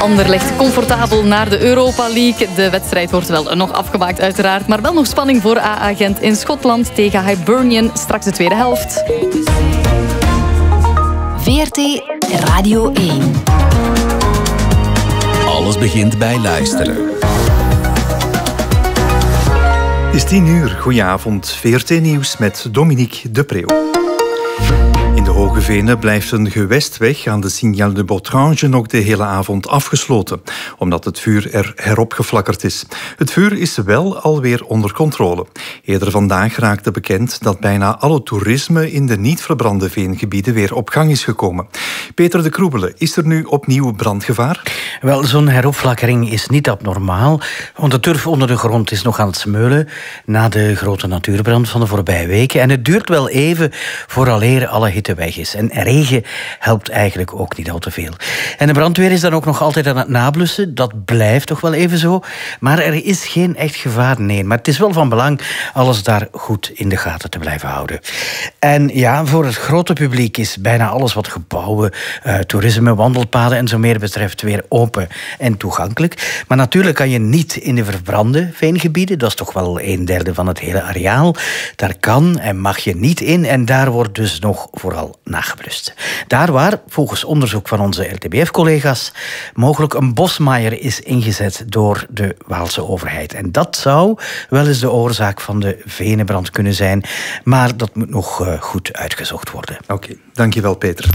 Anderlecht comfortabel naar de Europa League. De wedstrijd wordt wel nog afgemaakt uiteraard, maar wel nog spanning voor AA Gent in Schotland tegen Hibernian straks de tweede helft. VRT Radio 1. Alles begint bij luisteren. Het is 10:00. Goedenavond. VRT Nieuws met Dominique de Preeuw. In de Hoge Venen blijft een gewestweg aan de Signal de Botrange nog de hele avond afgesloten, omdat het vuur er heropgeflakkerd is. Het vuur is wel alweer onder controle. Eerder vandaag raakte bekend dat bijna alle toerisme in de niet verbrande veengebieden weer op gang is gekomen. Peter de Kroebele, is er nu opnieuw brandgevaar? Wel, zo'n heropflakkering is niet abnormaal, want de turf onder de grond is nog aan het smeulen na de grote natuurbrand van de voorbije weken. En het duurt wel even vooraleer alle hitte weg is. En regen helpt eigenlijk ook niet al te veel. En de brandweer is dan ook nog altijd aan het nablussen. Dat blijft toch wel even zo. Maar er is geen echt gevaar, nee. Maar het is wel van belang alles daar goed in de gaten te blijven houden. En ja, voor het grote publiek is bijna alles wat gebouwen, toerisme, wandelpaden en zo meer betreft weer open en toegankelijk. Maar natuurlijk kan je niet in de verbrande veengebieden. Dat is toch wel 1/3 van het hele areaal. Daar kan en mag je niet in. En daar wordt dus nog vooral nageblust. Daar waar, volgens onderzoek van onze RTBF-collega's, mogelijk een bosmaaier is ingezet door de Waalse overheid. En dat zou wel eens de oorzaak van de venenbrand kunnen zijn. Maar dat moet nog goed uitgezocht worden. Oké, dankjewel Peter.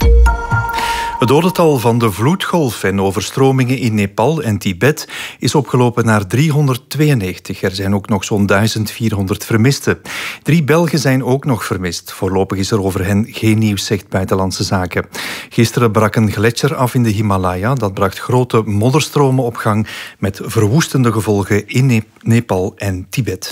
Het dodental van de vloedgolf en overstromingen in Nepal en Tibet is opgelopen naar 392. Er zijn ook nog zo'n 1400 vermisten. 3 Belgen zijn ook nog vermist. Voorlopig is er over hen geen nieuws, zegt Buitenlandse Zaken. Gisteren brak een gletsjer af in de Himalaya. Dat bracht grote modderstromen op gang met verwoestende gevolgen in Nepal en Tibet.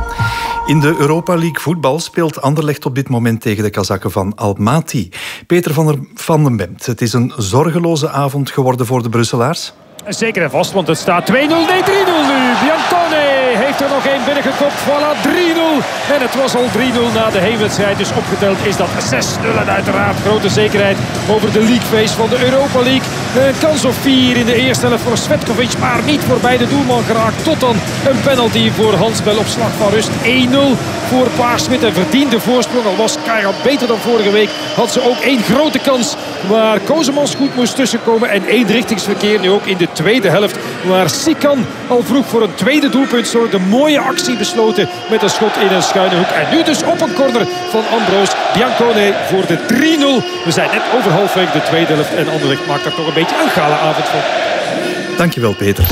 In de Europa League voetbal speelt Anderlecht op dit moment tegen de Kazakken van Almaty. Peter van den Bemt, het is een zorgeloze avond geworden voor de Brusselaars. Zeker en vast, want het staat 2-0, nee 3-0 nu. Biancone heeft er nog één binnengekopt. Voilà, 3-0. En het was al 3-0 na de heenwedstrijd. Dus opgeteld is dat 6-0. En uiteraard grote zekerheid over de leagueface van de Europa League. Een kans of 4 in de eerste helft voor Svetkovic. Maar niet voorbij de doelman geraakt. Tot dan een penalty voor Hansbel op slag van rust. 1-0 voor Paarsmit. En verdiende voorsprong. Al was Kairat beter dan vorige week. Had ze ook 1 grote kans. Waar Kozemans goed moest tussenkomen. En eenrichtingsverkeer nu ook in de tweede helft. Waar Sikan al vroeg voor een tweede doelpunt zorgde. Mooie actie besloten met een schot in een schuine hoek. En nu dus op een corner van Ambroos. Biancone voor de 3-0. We zijn net over halfweg de tweede helft. En Anderlecht maakt er toch een beetje een gala-avond van. Dankjewel, Peter.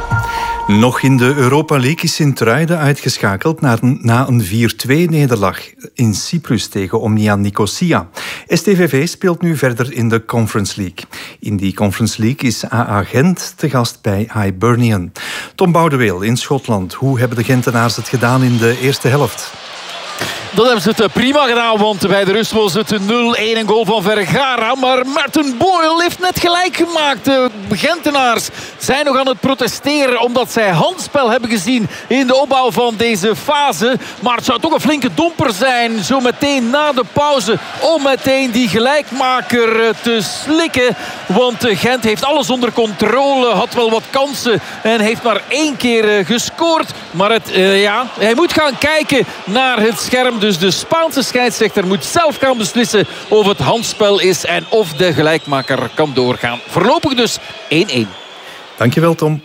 Nog in de Europa League is Sint-Truiden uitgeschakeld na een 4-2-nederlaag in Cyprus tegen Omnia Nicosia. STVV speelt nu verder in de Conference League. In die Conference League is AA Gent te gast bij Hibernian. Tom Boudeweel in Schotland. Hoe hebben de Gentenaars het gedaan in de eerste helft? Dat hebben ze het prima gedaan, want bij de rust was het 0-1, een goal van Vergara. Maar Martin Boyle heeft net gelijk gemaakt. De Gentenaars zijn nog aan het protesteren omdat zij handspel hebben gezien in de opbouw van deze fase. Maar het zou toch een flinke domper zijn, zo meteen na de pauze, om meteen die gelijkmaker te slikken. Want Gent heeft alles onder controle, had wel wat kansen en heeft maar 1 keer gescoord. Maar hij moet gaan kijken naar het scherm. Dus de Spaanse scheidsrechter moet zelf gaan beslissen of het handspel is en of de gelijkmaker kan doorgaan. Voorlopig dus 1-1. Dankjewel, Tom.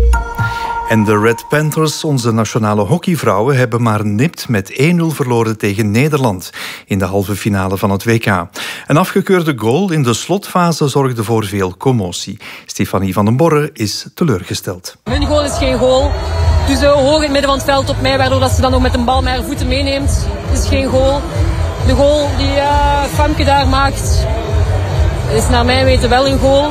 En de Red Panthers, onze nationale hockeyvrouwen, hebben maar nipt met 1-0 verloren tegen Nederland in de halve finale van het WK. Een afgekeurde goal in de slotfase zorgde voor veel commotie. Stefanie van den Borre is teleurgesteld. Hun goal is geen goal. Dus hoog in het midden van het veld op mij, waardoor dat ze dan nog met een bal met haar voeten meeneemt. Het is geen goal. De goal die Famke daar maakt, is naar mijn weten wel een goal.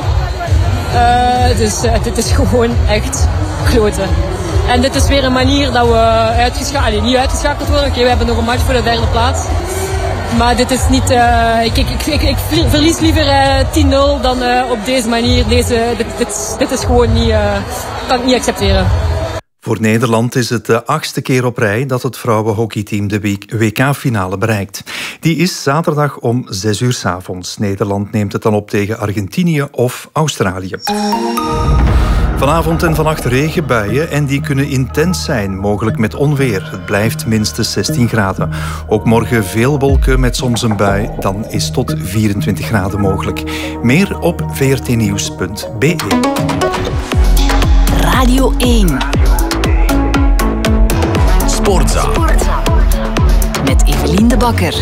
Dus dit is gewoon echt kloten. En dit is weer een manier dat we niet uitgeschakeld worden. Oké, we hebben nog een match voor de 3e plaats. Maar dit is niet... Ik verlies liever 10-0 dan op deze manier. Dit is gewoon niet... kan ik niet accepteren. Voor Nederland is het de 8e keer op rij dat het vrouwenhockeyteam de WK-finale bereikt. Die is zaterdag om 6 uur 's avonds. Nederland neemt het dan op tegen Argentinië of Australië. Vanavond en vannacht regenbuien en die kunnen intens zijn, mogelijk met onweer. Het blijft minstens 16 graden. Ook morgen veel wolken met soms een bui, dan is tot 24 graden mogelijk. Meer op vrtnieuws.be. Radio 1. Sportza. Met Evelien de Bakker.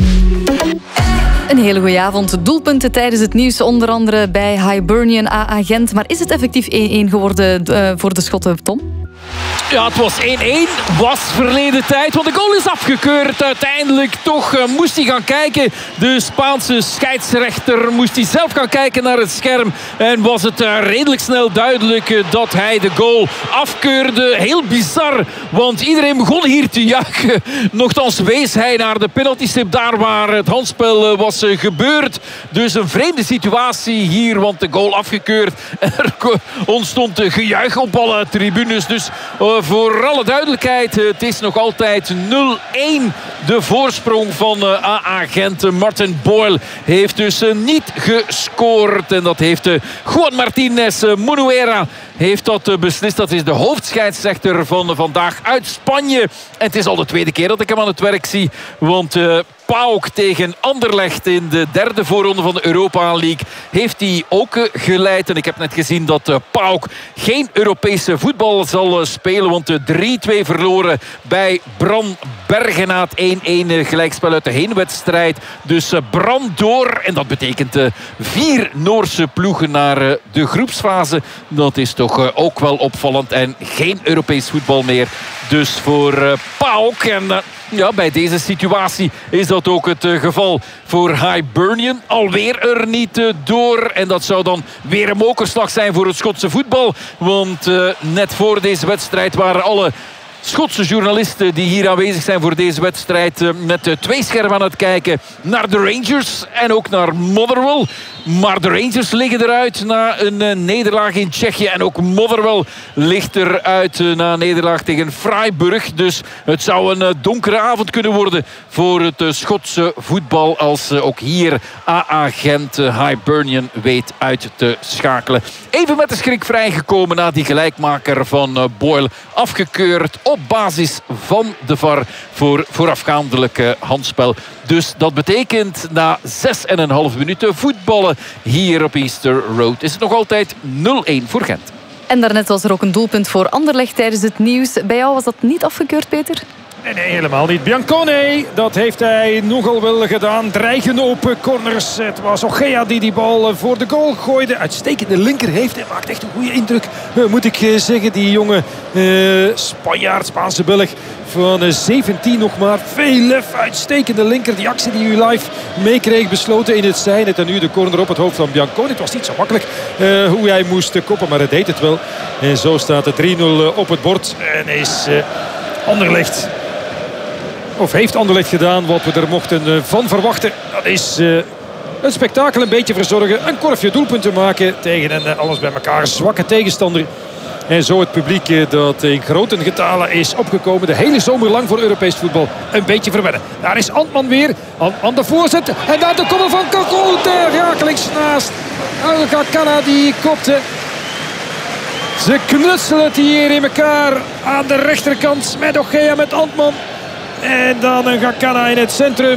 Een hele goede avond. Doelpunten tijdens het nieuws, onder andere bij Hibernian AA Gent. Maar is het effectief 1-1 geworden voor de Schotten, Tom? Ja, het was 1-1. Was verleden tijd, want de goal is afgekeurd. Uiteindelijk toch moest hij gaan kijken. De Spaanse scheidsrechter moest hij zelf gaan kijken naar het scherm. En was het redelijk snel duidelijk dat hij de goal afkeurde. Heel bizar, want iedereen begon hier te juichen. Nochtans wees hij naar de penaltystip, daar waar het handspel was gebeurd. Dus een vreemde situatie hier, want de goal afgekeurd. Er ontstond gejuich op alle tribunes. Dus voor alle duidelijkheid, het is nog altijd 0-1 de voorsprong van AA Gent. Martin Boyle heeft dus niet gescoord. En dat heeft Juan Martinez Munuera heeft dat beslist. Dat is de hoofdscheidsrechter van vandaag uit Spanje. En het is al de tweede keer dat ik hem aan het werk zie. Want PAOK tegen Anderlecht in de derde voorronde van de Europa League heeft hij ook geleid. En ik heb net gezien dat PAOK geen Europese voetbal zal spelen. Want de 3-2 verloren bij Bran Bergenaat. 1-1 gelijkspel uit de heenwedstrijd. Dus Bran door. En dat betekent 4 Noorse ploegen naar de groepsfase. Dat is toch ook wel opvallend. En geen Europees voetbal meer. Dus voor PAOK. En ja, bij deze situatie is dat ook het geval voor Hibernian. Alweer er niet door. En dat zou dan weer een mokerslag zijn voor het Schotse voetbal. Want net voor deze wedstrijd waren alle Schotse journalisten die hier aanwezig zijn voor deze wedstrijd met 2 schermen aan het kijken naar de Rangers en ook naar Motherwell. Maar de Rangers liggen eruit na een nederlaag in Tsjechië. En ook Motherwell ligt eruit na een nederlaag tegen Freiburg. Dus het zou een donkere avond kunnen worden voor het Schotse voetbal. Als ook hier AA Gent Hibernian weet uit te schakelen. Even met de schrik vrijgekomen na die gelijkmaker van Boyle. Afgekeurd op basis van de VAR voor voorafgaandelijk handspel. Dus dat betekent na 6,5 minuten voetballen hier op Easter Road is het nog altijd 0-1 voor Gent. En daarnet was er ook een doelpunt voor Anderlecht tijdens het nieuws. Bij jou was dat niet afgekeurd, Peter? Nee, helemaal niet. Biancone, dat heeft hij nogal wel gedaan. Dreigen op corners. Het was Ogea die bal voor de goal gooide. Uitstekende linker heeft. Hij maakt echt een goede indruk, moet ik zeggen. Die jonge Spanjaard, Spaanse Belg van 17 nog maar. Veel lef, uitstekende linker. Die actie die u live meekreeg, besloten in het zijnet. En nu de corner op het hoofd van Biancone. Het was niet zo makkelijk hoe hij moest koppen, maar hij deed het wel. En zo staat het 3-0 op het bord. En is Anderlecht... Of heeft Anderlecht gedaan wat we er mochten van verwachten. Dat is een spektakel een beetje verzorgen. Een korfje doelpunten maken tegen een alles bij elkaar zwakke tegenstander. En zo het publiek dat in grote getalen is opgekomen. De hele zomer lang voor Europees voetbal een beetje verwennen. Daar is Antman weer. Antman de voorzet. En daar de koppel van Kakko. Rakelings naast. Gakana die kopte. Ze knutselen het hier in elkaar aan de rechterkant. Met Ogea, met Antman. En dan een Gakana in het centrum.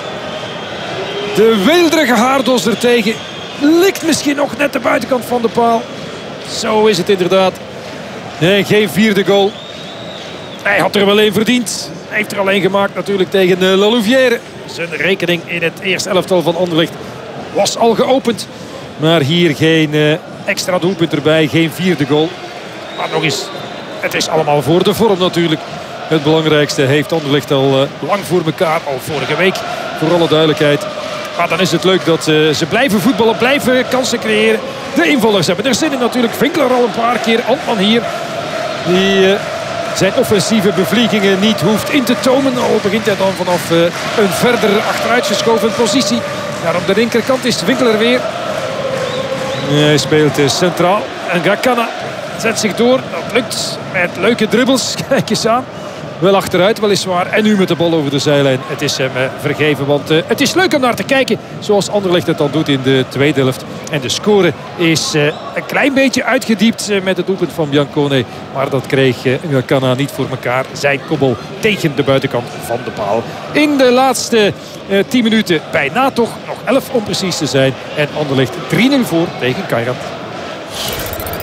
De weelderige Haardos er tegen. Likt misschien nog net de buitenkant van de paal. Zo is het inderdaad. En geen vierde goal. Hij had er wel één verdiend. Hij heeft er al één gemaakt natuurlijk tegen La Louvière. Zijn rekening in het eerste elftal van Anderlecht was al geopend. Maar hier geen extra doelpunt erbij. Geen vierde goal. Maar nog eens, het is allemaal voor de vorm natuurlijk. Het belangrijkste heeft Anderlecht al lang voor elkaar. Al vorige week, voor alle duidelijkheid. Maar dan is het leuk dat ze blijven voetballen, blijven kansen creëren. De invallers hebben er zin in natuurlijk. Vinkler al een paar keer, Antman hier. Die zijn offensieve bevliegingen niet hoeft in te tomen. Al begint hij dan vanaf een verder achteruitgeschoven positie. Daar op de linkerkant is Vinkler weer. Hij speelt centraal. En Gakana zet zich door. Dat lukt met leuke dribbels. Kijk eens aan. Wel achteruit weliswaar. En nu met de bal over de zijlijn. Het is hem vergeven. Want het is leuk om naar te kijken. Zoals Anderlecht het dan doet in de tweede helft. En de score is een klein beetje uitgediept met het doelpunt van Biancone. Maar dat kreeg Ngakana niet voor elkaar. Zijn kopbal tegen de buitenkant van de paal. In de laatste 10 minuten bijna toch. Nog 11 om precies te zijn. En Anderlecht 3-0 voor tegen Kairat.